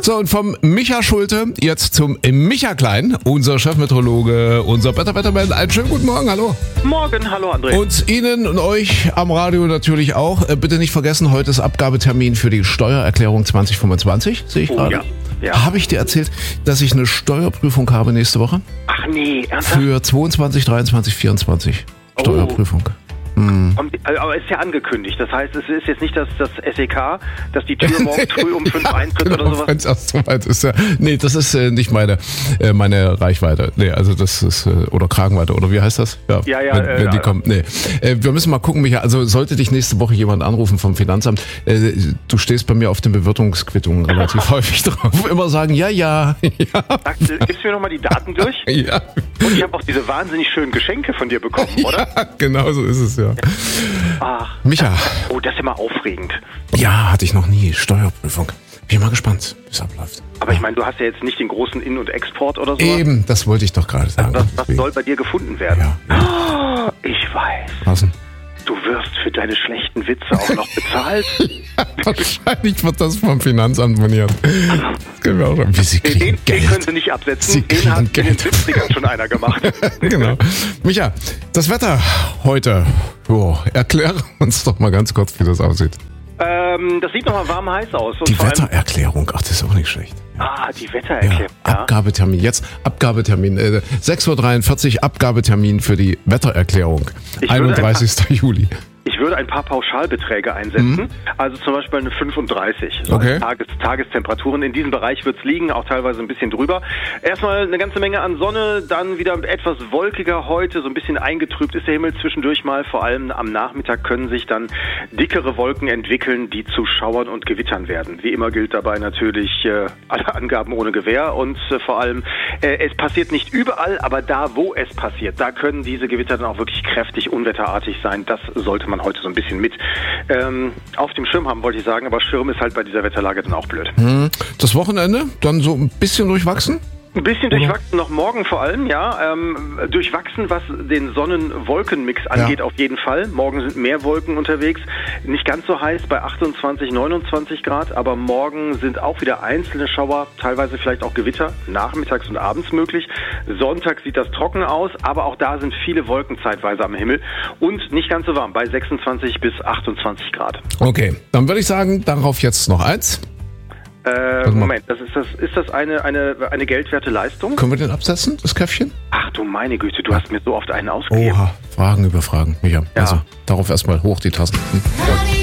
So, und vom Micha Schulte jetzt zum Micha Klein, unser Chefmeteorologe, unser Wetterman. Einen schönen guten Morgen, hallo. Morgen, hallo André. Und Ihnen und euch am Radio natürlich auch. Bitte nicht vergessen, heute ist Abgabetermin für die Steuererklärung 2025, sehe ich gerade. Ja. Habe ich dir erzählt, dass ich eine Steuerprüfung habe nächste Woche? Ach nee, ernsthaft? Für 22, 23, 24 Steuerprüfung. Aber ist ja angekündigt. Das heißt, es ist jetzt nicht das SEK, dass die Tür morgen früh um 5 eintritt oder sowas. Wenn es erst so weit ist, ja. Nee, das ist nicht meine Reichweite. Nee, also das ist, oder Kragenweite, oder wie heißt das? Ja. Wenn die kommt. Nee. Wir müssen mal gucken, Micha. Also sollte dich nächste Woche jemand anrufen vom Finanzamt, du stehst bei mir auf den Bewirtungsquittungen relativ häufig drauf. Immer sagen, ja. Gibst du mir nochmal die Daten durch? Ja. Und ich habe auch diese wahnsinnig schönen Geschenke von dir bekommen, oder? Ja, genau so ist es, ja. Ach. Micha. Oh, das ist immer aufregend. Ja, hatte ich noch nie. Steuerprüfung. Bin mal gespannt, wie es abläuft. Aber ich meine, du hast ja jetzt nicht den großen In- und Export oder so. Eben, das wollte ich doch gerade sagen. Was soll bei dir gefunden werden? Ja. Oh, ich weiß. Was denn? Du wirst für deine schlechten Witze auch noch bezahlt. Ja, wahrscheinlich wird das vom Finanzamt moniert. Das können wir auch schon. Wie Sie kriegen Geld. Den können Sie nicht absetzen. Sie Den hat in den Geld. 70ern schon einer gemacht. Genau. Micha, das Wetter heute. Erkläre uns doch mal ganz kurz, wie das aussieht. Das sieht nochmal warm heiß aus. Und Die vor allem- Wettererklärung, ach, das ist auch nicht schlecht. Die Wettererklärung. Ja. Abgabetermin, jetzt Abgabetermin. 6.43 Uhr, Abgabetermin für die Wettererklärung. Ich würde 31. Juli. Ich würde ein paar Pauschalbeträge einsetzen, also zum Beispiel eine 35. So Okay. Tagestemperaturen. In diesem Bereich wird es liegen, auch teilweise ein bisschen drüber. Erstmal eine ganze Menge an Sonne, dann wieder etwas wolkiger heute, so ein bisschen eingetrübt ist der Himmel zwischendurch mal. Vor allem am Nachmittag können sich dann dickere Wolken entwickeln, die zu Schauern und Gewittern werden. Wie immer gilt dabei natürlich alle Angaben ohne Gewähr und vor allem, es passiert nicht überall, aber da, wo es passiert, da können diese Gewitter dann auch wirklich kräftig unwetterartig sein. Das sollte man heute so ein bisschen mit auf dem Schirm haben, wollte ich sagen, aber Schirm ist halt bei dieser Wetterlage dann auch blöd. Das Wochenende dann so ein bisschen durchwachsen? Ein bisschen durchwachsen, noch morgen vor allem, ja. Durchwachsen, was den Sonnen-Wolken-Mix angeht, auf jeden Fall. Morgen sind mehr Wolken unterwegs. Nicht ganz so heiß bei 28, 29 Grad, aber morgen sind auch wieder einzelne Schauer, teilweise vielleicht auch Gewitter, nachmittags und abends möglich. Sonntag sieht das trocken aus, aber auch da sind viele Wolken zeitweise am Himmel und nicht ganz so warm, bei 26 bis 28 Grad. Okay, dann würde ich sagen, darauf jetzt noch eins. Moment, ist das eine geldwerte Leistung? Können wir den absetzen, das Köpfchen? Ach du meine Güte, du hast mir so oft einen ausgegeben. Oha, Fragen über Fragen. Micha. Ja. Also, darauf erstmal hoch die Tassen.